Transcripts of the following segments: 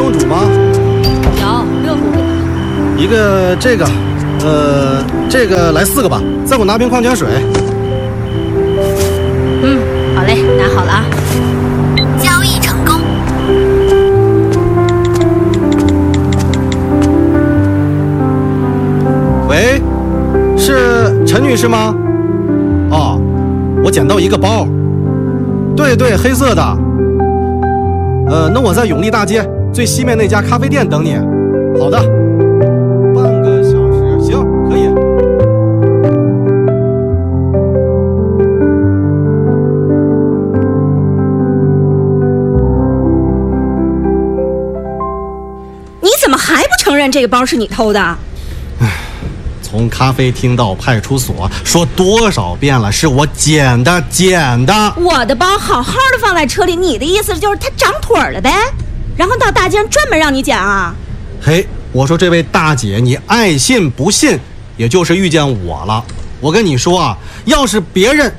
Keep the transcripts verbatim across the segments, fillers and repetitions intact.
蒸煮吗？ 有热乎乎的。 一个这个，呃，这个来四个吧，再给我拿瓶矿泉水。 嗯，好嘞，拿好了啊。 交易成功。 喂，是陈女士吗？哦，我捡到一个包。对对，黑色的。呃，那我在永利大街最西面那家咖啡店等你。好的，半个小时，行，可以。 你怎么还不承认这个包是你偷的？ 唉，从咖啡厅到派出所，说多少遍了，是我捡的，捡的。 我的包好好的放在车里，你的意思就是它长腿了呗？然后到大街上专门让你捡啊？ 嘿，我说这位大姐，你爱信不信，也就是遇见我了。我跟你说啊，要是别人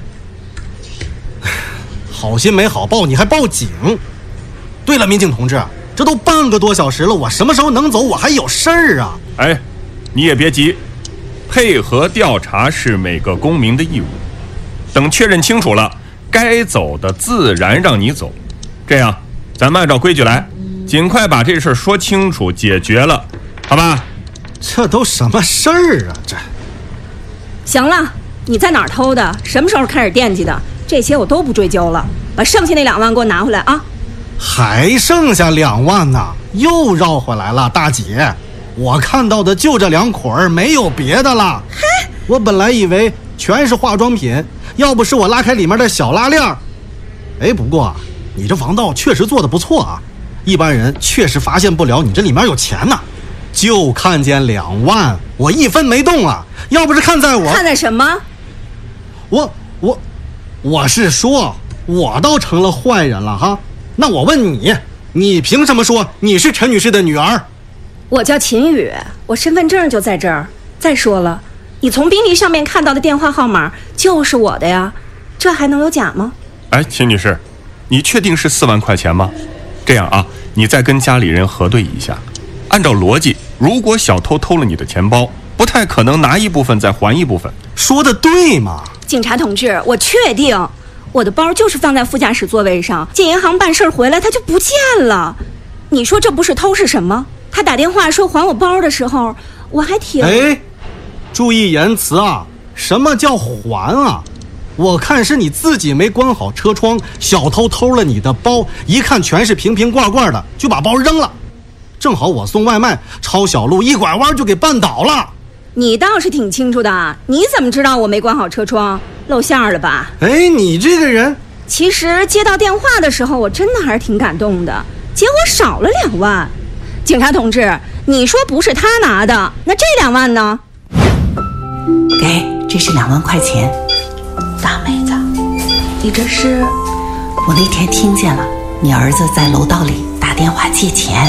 好心没好报，你还报警。对了，民警同志，这都半个多小时了，我什么时候能走？我还有事儿啊。 哎，你也别急，配合调查是每个公民的义务。等确认清楚了，该走的自然让你走。这样，咱们按照规矩来，尽快把这事儿说清楚解决了，好吧？ 这都什么事儿啊？这行了，你在哪儿偷的？什么时候开始惦记的？这些我都不追究了，把剩下那两万给我拿回来啊！ 还剩下两万呢，又绕回来了，大姐。我看到的就这两捆儿，没有别的了。我本来以为全是化妆品，要不是我拉开里面的小拉链儿。哎，不过你这防盗确实做得不错啊，一般人确实发现不了你这里面有钱呢。就看见两万，我一分没动啊。要不是看在我看在什么？ 我我我是说，我倒成了坏人了哈。那我问你，你凭什么说你是陈女士的女儿？ 我叫秦宇，我身份证就在这儿。再说了，你从宾利上面看到的电话号码就是我的呀，这还能有假吗？ 哎，秦女士，你确定是四万块钱吗？这样啊，你再跟家里人核对一下。按照逻辑，如果小偷偷了你的钱包，不太可能拿一部分再还一部分。 说的对嘛？ 警察同志，我确定我的包就是放在副驾驶座位上，进银行办事回来它就不见了。你说这不是偷是什么？他打电话说还我包的时候，我还挺…… 哎，注意言辞啊！什么叫还啊？我看是你自己没关好车窗，小偷偷了你的包，一看全是瓶瓶罐罐的，就把包扔了。正好我送外卖，抄小路一拐弯就给绊倒了。 你倒是挺清楚的，你怎么知道我没关好车窗？露馅了吧？ 哎，你这个人…… 其实接到电话的时候，我真的还是挺感动的，结果少了两万。警察同志，你说不是他拿的，那这两万呢？ 给，这是两万块钱。 大妹子，你这是…… 我那天听见了，你儿子在楼道里打电话借钱。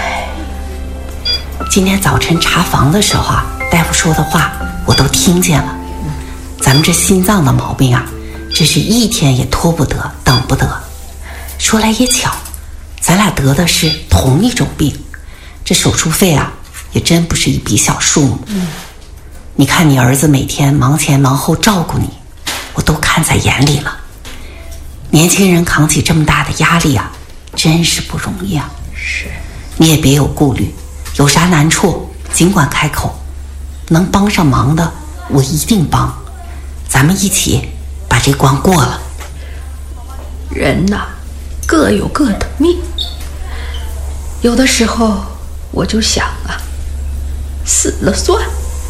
今天早晨查房的时候啊，大夫说的话我都听见了。咱们这心脏的毛病啊，真是一天也拖不得，等不得。说来也巧，咱俩得的是同一种病，这手术费啊，也真不是一笔小数目。嗯，你看你儿子每天忙前忙后照顾你，我都看在眼里了。年轻人扛起这么大的压力啊，真是不容易啊。 是， 你也别有顾虑，有啥难处尽管开口，能帮上忙的我一定帮，咱们一起把这关过了。 人呐，各有各的命。有的时候我就想啊，死了算，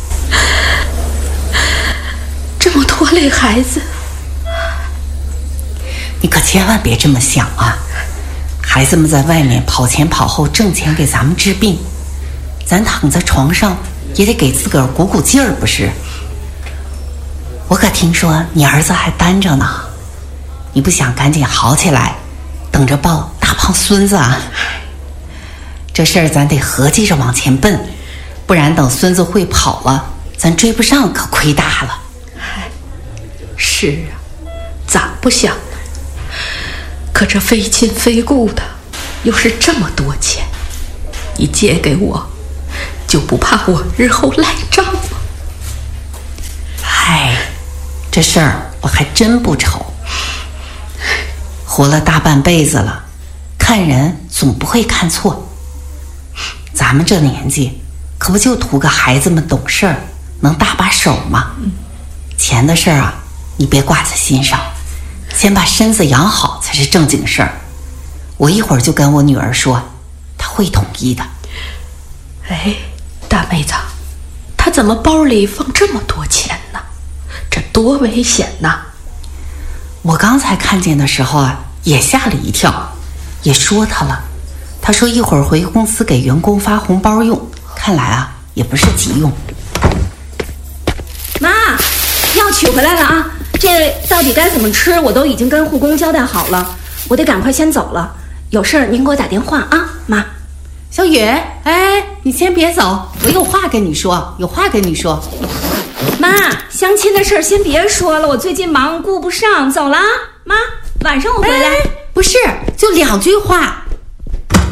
这么拖累孩子。 你可千万别这么想啊！孩子们在外面跑前跑后挣钱给咱们治病，咱躺在床上也得给自个儿鼓鼓劲儿，不是？我可听说你儿子还单着呢，你不想赶紧好起来，等着抱大胖孙子啊？这事儿咱得合计着往前奔，不然等孙子会跑了，咱追不上可亏大了。 是啊，咋不想呢？可这非亲非故的，又是这么多钱， 你借给我，就不怕我日后赖账吗？ 嗨，这事儿我还真不愁。活了大半辈子了，看人总不会看错。咱们这年纪，可不就图个孩子们懂事儿，能搭把手吗？钱的事儿啊，你别挂在心上，先把身子养好才是正经事儿。我一会儿就跟我女儿说，她会同意的。 哎，大妹子，她怎么包里放这么多钱呢？这多危险呐！ 我刚才看见的时候啊，也吓了一跳，也说她了。她说一会儿回公司给员工发红包用，看来啊也不是急用。 妈，药取回来了啊！这到底该怎么吃，我都已经跟护工交代好了，我得赶快先走了。有事儿您给我打电话啊，妈。 小雨，哎，你先别走，我有话跟你说，有话跟你说。 妈，相亲的事儿先别说了，我最近忙顾不上，走了啊，妈。晚上我回来。 哎，不是，就两句话。